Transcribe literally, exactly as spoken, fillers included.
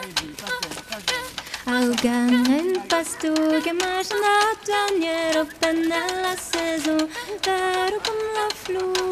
Argan il pasto che mangia la dernière peine de la saison, vert comme la fleur.